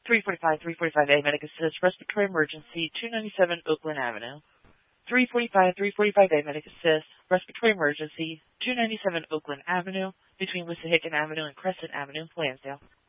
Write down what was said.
345A Medic Assist, respiratory emergency, 297 Oakland Avenue. 345A Medic Assist, respiratory emergency, 297 Oakland Avenue, between Wissahickon Avenue and Crescent Avenue, Lansdale.